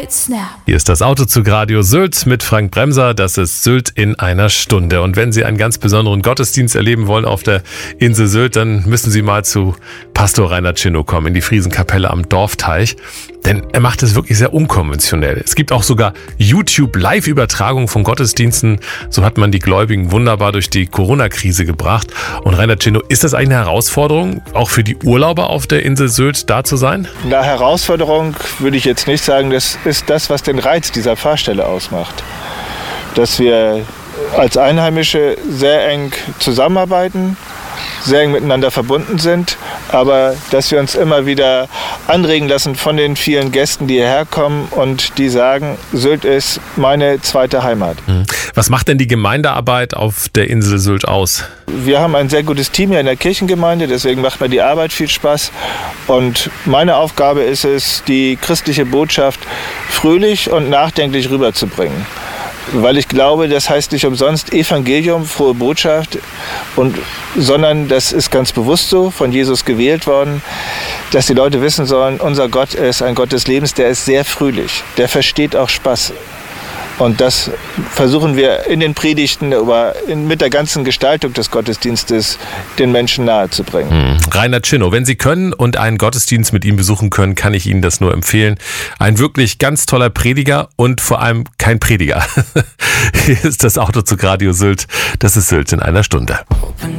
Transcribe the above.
Hit Snap. Hier ist das Autozug Radio Sylt mit Frank Bremser. Das ist Sylt in einer Stunde. Und wenn Sie einen ganz besonderen Gottesdienst erleben wollen auf der Insel Sylt, dann müssen Sie mal zu Pastor Rainer Tschinnow kommen, in die Friesenkapelle am Dorfteich. Denn er macht es wirklich sehr unkonventionell. Es gibt auch sogar YouTube-Live-Übertragungen von Gottesdiensten. So hat man die Gläubigen wunderbar durch die Corona-Krise gebracht. Und Rainer Tschinnow, ist das eine Herausforderung, auch für die Urlauber auf der Insel Sylt da zu sein? Na, Herausforderung würde ich jetzt nicht sagen. Das ist das, was den Reiz dieser Pfarrstelle ausmacht. Dass wir als Einheimische sehr eng zusammenarbeiten, sehr eng miteinander verbunden sind, aber dass wir uns immer wieder anregen lassen von den vielen Gästen, die hierher kommen und die sagen, Sylt ist meine zweite Heimat. Was macht denn die Gemeindearbeit auf der Insel Sylt aus? Wir haben ein sehr gutes Team hier in der Kirchengemeinde, deswegen macht mir die Arbeit viel Spaß. Und meine Aufgabe ist es, die christliche Botschaft fröhlich und nachdenklich rüberzubringen. Weil ich glaube, das heißt nicht umsonst Evangelium, frohe Botschaft, sondern das ist ganz bewusst so von Jesus gewählt worden, dass die Leute wissen sollen, unser Gott ist ein Gott des Lebens, der ist sehr fröhlich, der versteht auch Spaß. Und das versuchen wir in den Predigten, aber mit der ganzen Gestaltung des Gottesdienstes den Menschen nahezubringen. Rainer Tschinnow, wenn Sie können und einen Gottesdienst mit ihm besuchen können, kann ich Ihnen das nur empfehlen. Ein wirklich ganz toller Prediger und vor allem kein Prediger. Hier ist das Autozug Radio Sylt. Das ist Sylt in einer Stunde.